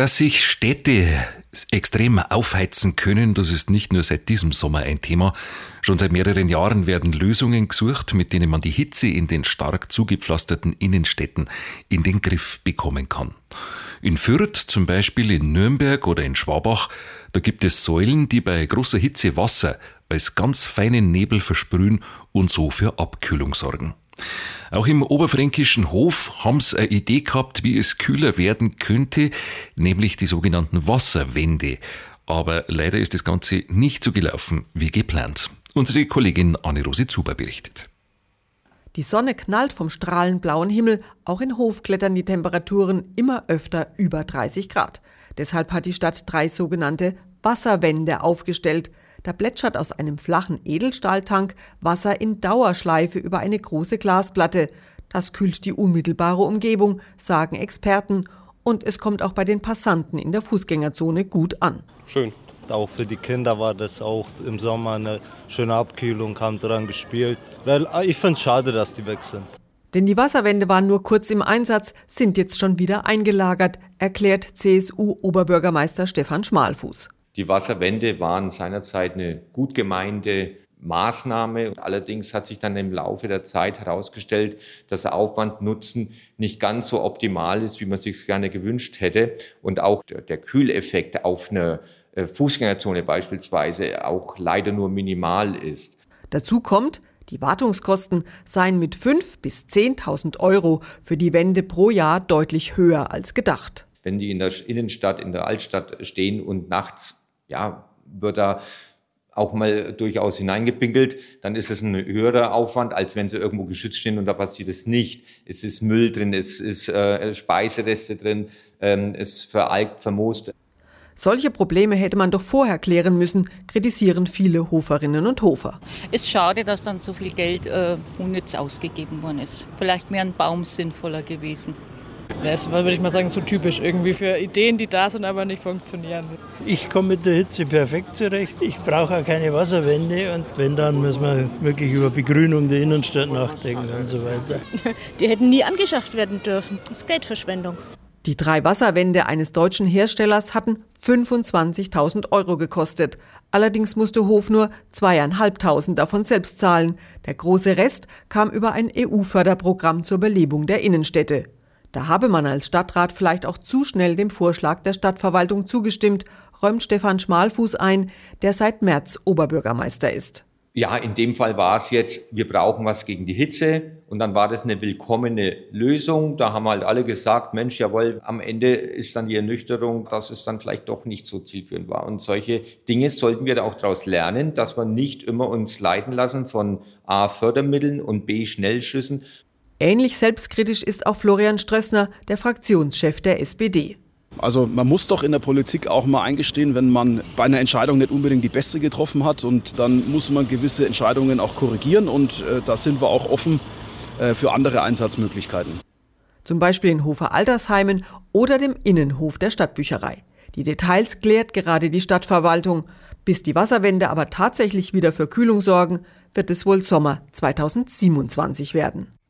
Dass sich Städte extrem aufheizen können, das ist nicht nur seit diesem Sommer ein Thema. Schon seit mehreren Jahren werden Lösungen gesucht, mit denen man die Hitze in den stark zugepflasterten Innenstädten in den Griff bekommen kann. In Fürth, zum Beispiel in Nürnberg oder in Schwabach, da gibt es Säulen, die bei großer Hitze Wasser als ganz feinen Nebel versprühen und so für Abkühlung sorgen. Auch im oberfränkischen Hof haben sie eine Idee gehabt, wie es kühler werden könnte, nämlich die sogenannten Wasserwände. Aber leider ist das Ganze nicht so gelaufen wie geplant. Unsere Kollegin Anne-Rosi Zuber berichtet. Die Sonne knallt vom strahlend blauen Himmel. Auch in Hof klettern die Temperaturen immer öfter über 30 Grad. Deshalb hat die Stadt 3 sogenannte Wasserwände aufgestellt. Da plätschert aus einem flachen Edelstahltank Wasser in Dauerschleife über eine große Glasplatte. Das kühlt die unmittelbare Umgebung, sagen Experten. Und es kommt auch bei den Passanten in der Fußgängerzone gut an. Schön. Auch für die Kinder war das auch im Sommer eine schöne Abkühlung, haben dran gespielt. Weil ich finde es schade, dass die weg sind. Denn die Wasserwände waren nur kurz im Einsatz, sind jetzt schon wieder eingelagert, erklärt CSU-Oberbürgermeister Stefan Schmalfuß. Die Wasserwände waren seinerzeit eine gut gemeinte Maßnahme. Allerdings hat sich dann im Laufe der Zeit herausgestellt, dass der Aufwand-Nutzen nicht ganz so optimal ist, wie man sich gerne gewünscht hätte. Und auch der Kühleffekt auf einer Fußgängerzone beispielsweise auch leider nur minimal ist. Dazu kommt, die Wartungskosten seien mit 5.000 bis 10.000 € für die Wände pro Jahr deutlich höher als gedacht. Wenn die in der Innenstadt, in der Altstadt stehen und nachts wird da auch mal durchaus hineingepinkelt, dann ist es ein höherer Aufwand, als wenn sie irgendwo geschützt stehen und da passiert es nicht. Es ist Müll drin, es ist Speisereste drin, es veralgt, vermoost. Solche Probleme hätte man doch vorher klären müssen, kritisieren viele Hoferinnen und Hofer. Es ist schade, dass dann so viel Geld unnütz ausgegeben worden ist. Vielleicht wäre ein Baum sinnvoller gewesen. Das war, würde ich mal sagen, so typisch irgendwie für Ideen, die da sind, aber nicht funktionieren. Ich komme mit der Hitze perfekt zurecht. Ich brauche auch keine Wasserwände und wenn, dann müssen wir wirklich über Begrünung der Innenstadt nachdenken und so weiter. Die hätten nie angeschafft werden dürfen. Das ist Geldverschwendung. Die 3 Wasserwände eines deutschen Herstellers hatten 25.000 € gekostet. Allerdings musste Hof nur 2.500 davon selbst zahlen. Der große Rest kam über ein EU-Förderprogramm zur Belebung der Innenstädte. Da habe man als Stadtrat vielleicht auch zu schnell dem Vorschlag der Stadtverwaltung zugestimmt, räumt Stefan Schmalfuß ein, der seit März Oberbürgermeister ist. Ja, in dem Fall war es jetzt, wir brauchen was gegen die Hitze und dann war das eine willkommene Lösung. Da haben halt alle gesagt, Mensch, jawohl, am Ende ist dann die Ernüchterung, dass es dann vielleicht doch nicht so zielführend war. Und solche Dinge sollten wir da auch daraus lernen, dass wir nicht immer uns leiten lassen von A, Fördermitteln und B, Schnellschüssen. Ähnlich selbstkritisch ist auch Florian Strössner, der Fraktionschef der SPD. Also man muss doch in der Politik auch mal eingestehen, wenn man bei einer Entscheidung nicht unbedingt die beste getroffen hat und dann muss man gewisse Entscheidungen auch korrigieren und da sind wir auch offen für andere Einsatzmöglichkeiten. Zum Beispiel in Hofer Altersheimen oder dem Innenhof der Stadtbücherei. Die Details klärt gerade die Stadtverwaltung. Bis die Wasserwände aber tatsächlich wieder für Kühlung sorgen, wird es wohl Sommer 2027 werden.